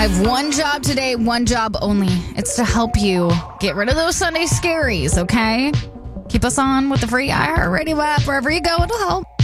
have one job today, one job only. It's to help you get rid of those Sunday scaries, okay? Keep us on with the free iHeartRadio app wherever you go. It'll help.